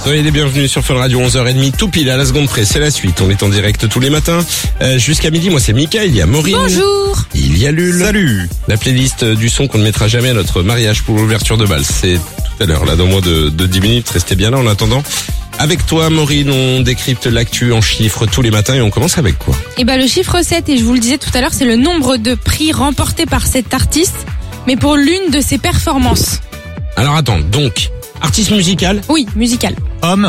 Soyez les bienvenus sur Fun Radio, 11h30, tout pile à la seconde près, c'est la suite. On est en direct tous les matins. Jusqu'à midi, moi c'est Mika, il y a Maureen. Bonjour. Il y a Lul. Salut. La playlist du son qu'on ne mettra jamais à notre mariage pour l'ouverture de bal. C'est tout à l'heure, là, dans moins de 10 minutes. Restez bien là en attendant. Avec toi, Maureen, on décrypte l'actu en chiffres tous les matins et on commence avec quoi? Le chiffre 7, et je vous le disais tout à l'heure, c'est le nombre de prix remportés par cet artiste, mais pour l'une de ses performances. Alors attends, donc, artiste musical? Oui, musical. Homme.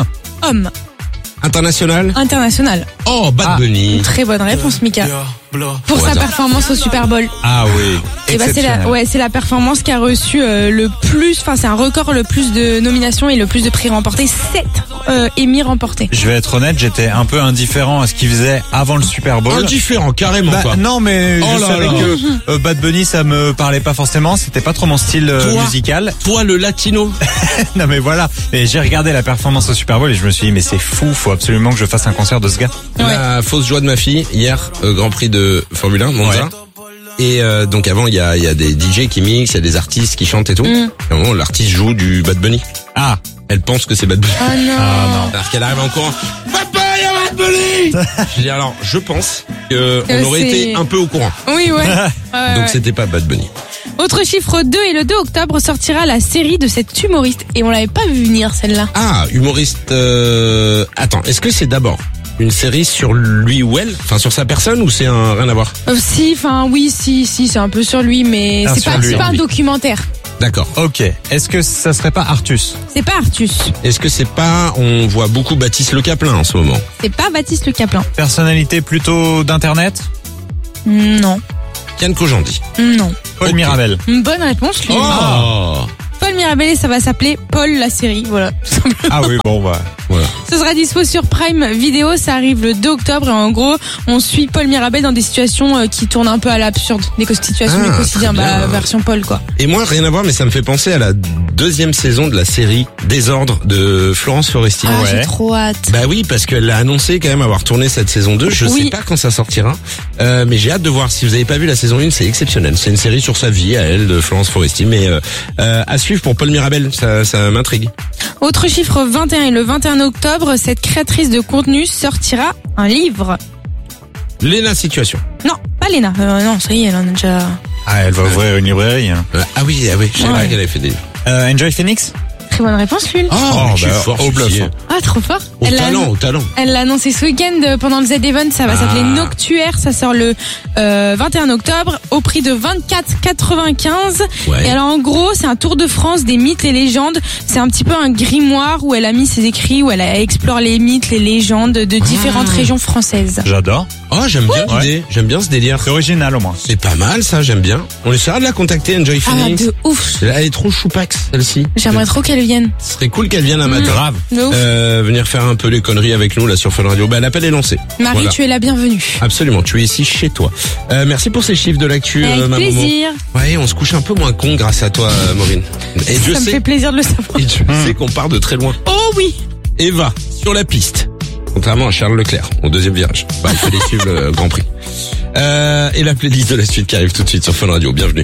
International? International. Oh, Bad Bunny. Très bonne réponse, Mika. Pour sa performance au Super Bowl. Ah oui. C'est la performance qui a reçu le plus, c'est un record, le plus de nominations et le plus de prix remportés. 7 Emmy remportés. Je vais être honnête, j'étais un peu indifférent à ce qu'il faisait avant le Super Bowl. Indifférent, carrément quoi. Non, mais Oh je là savais là. que Bad Bunny, ça me parlait pas forcément. C'était pas trop mon style musical. Toi, le latino. Non, mais voilà. Et j'ai regardé la performance au Super Bowl et je me suis dit, mais c'est fou, faut absolument que je fasse un concert de ce gars. La fausse joie de ma fille, hier, Grand Prix de Formule 1, Monza. Ouais. Et donc avant, il y a des DJ qui mixent, il y a des artistes qui chantent et tout. Et à un moment, l'artiste joue du Bad Bunny. Ah. Elle pense que c'est Bad Bunny. Oh non. Ah non. Parce qu'elle arrive en courant. Papa, il y a Bad Bunny. J'ai dit alors, je pense qu'on aurait été un peu au courant. Oui, ouais. Donc c'était pas Bad Bunny. Autre chiffre 2, et le 2 octobre sortira la série de cet humoriste. Et on l'avait pas vu venir, celle-là. Ah, humoriste. Attends, est-ce que c'est d'abord une série sur lui ou elle, enfin sur sa personne, ou c'est rien à voir? Si, c'est un peu sur lui, mais Ah, c'est sur pas, lui. c'est pas un documentaire. D'accord. Ok. Est-ce que ça serait pas Artus? C'est pas Artus. Est-ce que c'est pas, on voit beaucoup Baptiste Le Caplin en ce moment? C'est pas Baptiste Le Caplin. Personnalité plutôt d'internet? Non. Yann Kojandi. Non. Paul Ok. Mirabel. Une bonne réponse, lui. Oh. Paul Mirabel, et ça va s'appeler Paul la série, voilà. tout simplement. Ah oui, bon, bah. Voilà. Ce sera dispo sur Prime Video, ça arrive le 2 octobre et en gros, on suit Paul Mirabel dans des situations qui tournent un peu à l'absurde, des situations du quotidien, très bien. version Paul quoi. Et moi, rien à voir, mais ça me fait penser à la deuxième saison de la série Désordre de Florence Foresti. Ah, Ouais. j'ai trop hâte. Bah oui, parce qu'elle a annoncé quand même avoir tourné cette saison 2. Je sais Oui. pas quand ça sortira, mais j'ai hâte de voir. Si vous avez pas vu la saison 1, c'est exceptionnel. C'est une série sur sa vie à elle, de Florence Foresti. Mais à suivre pour Paul Mirabel, ça m'intrigue. Autre chiffre 21, et le 21 octobre, cette créatrice de contenu sortira un livre. Léna Situation. Non, pas Léna, non, ça y est, elle en a déjà... Ah, elle va ouvrir une librairie. Hein. Ah oui, je savais pas Ouais. qu'elle avait fait des... Enjoy Phoenix? Très bonne réponse, Lul. Oh, je suis bah, fort, au bluff. Ah, trop fort. Au talent. Elle l'a annoncé ce week-end pendant le Z-Event, ça va s'appeler Noctuaire, ça sort le 21 octobre au prix de 24,95. Ouais. Et alors en gros, c'est un tour de France des mythes et légendes, c'est un petit peu un grimoire où elle a mis ses écrits, où elle explore les mythes, les légendes de différentes régions françaises. J'adore. Oh, j'aime bien l'idée. J'aime bien ce délire. C'est original au moins. C'est pas mal ça, j'aime bien. On essaiera de la contacter, Enjoy Ah, Phoenix. de ouf. Elle est trop choupax, celle-ci. J'aimerais trop qu'elle vienne. Ce serait cool qu'elle vienne un matin. Grave. De ouf. Venir faire un peu les conneries avec nous là sur Fun Radio. Bah, l'appel est lancé. Marie, Voilà. tu es la bienvenue. Absolument, tu es ici chez toi. Merci pour ces chiffres de l'actu, Avec ma maman. plaisir. Ouais, on se couche un peu moins con grâce à toi, Maureen. Et Dieu Ça me fait sait, plaisir de le savoir. et Dieu sait qu'on part de très loin. Oh oui. Eva, sur la piste. Contrairement à Charles Leclerc, au deuxième virage. Bah, il fallait suivre le Grand Prix. Et la playlist de la suite qui arrive tout de suite sur Fun Radio. Bienvenue.